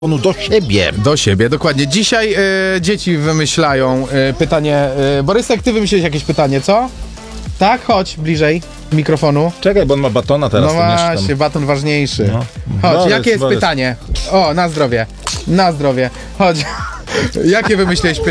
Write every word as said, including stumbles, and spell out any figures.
do siebie. Do siebie, dokładnie. Dzisiaj e, dzieci wymyślają e, pytanie. E, Borysek, ty wymyśliłeś jakieś pytanie, co? Tak? Chodź bliżej mikrofonu. Czekaj, bo on ma batona teraz. No właśnie, baton ważniejszy. No. Chodź, Borys, jakie jest Borys. pytanie? O, na zdrowie. Na zdrowie. Chodź. Jakie wymyśliłeś pytanie?